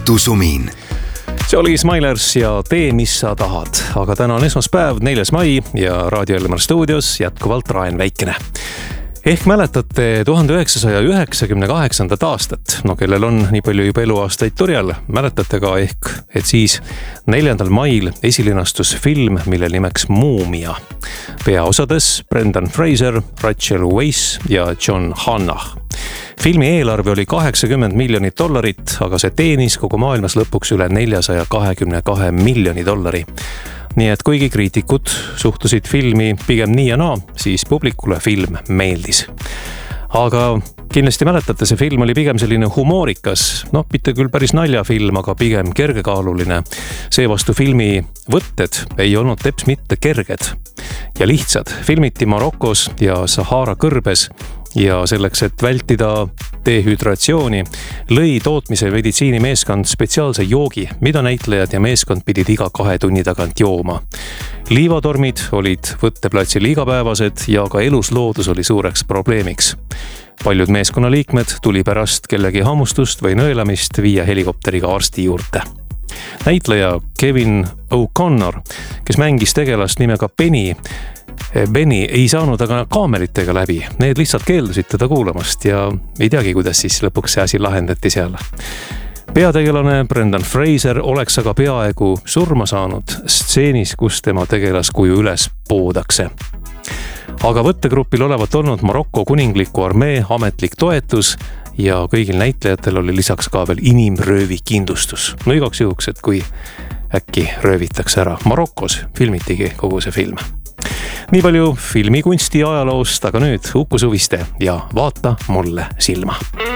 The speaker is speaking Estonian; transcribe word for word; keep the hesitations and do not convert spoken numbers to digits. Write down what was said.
õhtusumin. See oli Smilers ja Tee, mis sa tahad. Aga täna on esmaspäev, neljas mai ja Raadio Elmar stuudios jätkuvalt Raen Väikene. Ehk mäletate tuhande üheksasaja üheksakümne kaheksandat aastat. No kellel on nii palju juba eluaastaid turjal, mäletate ka ehk, et siis neljandal mail esilinastus film, mille nimeks Muumia. Peaosades Brendan Fraser, Rachel Weisz ja John Hannah. Filmi eelarve oli kaheksakümmend miljonit dollarit, aga see teenis kogu maailmas lõpuks üle neljasaja kahekümne kahe miljoni dollari. Nii et kuigi kriitikud suhtusid filmi pigem nii ja naa, siis publikule film meeldis. Aga kindlasti mäletate, see film oli pigem selline humoorikas, noh, mitte küll päris naljafilm, aga pigem kergekaaluline. Seevastu filmi võtted ei olnud teps mitte kerged ja lihtsad. Filmiti Marokos ja Sahara kõrbes ja selleks, et vältida dehüdratsiooni, lõi tootmise meditsiinimeeskond spetsiaalse joogi, mida näitlejad ja meeskond pidid iga kahe tunni tagant jooma. Liivatormid olid võtteplatsil igapäevased ja ka elusloodus oli suureks probleemiks. Paljud meeskonnaliikmed tuli pärast kellegi hammustust või nõelamist viia helikopteriga arsti juurde. Näitleja Kevin O'Connor, kes mängis tegelast nimega Benny, Benny ei saanud aga kaameritega läbi. Need lihtsalt keeldusid teda kuulamast ja ei teagi, kuidas siis lõpuks see asi lahendati seal. Peategelane Brendan Fraser oleks aga peaaegu surma saanud stseenis, kus tema tegelaskuju üles poodakse. Aga võttegrupil olevat olnud Marokko kuningliku armee ametlik toetus ja kõigil näitlejatel oli lisaks ka veel inimröövi kindlustus. No igaks juhuks, et kui äkki röövitakse ära. Marokos filmitigi kogu see film. Nii palju filmikunsti ajaloost, aga nüüd Uku Suviste ja Vaata mulle silma.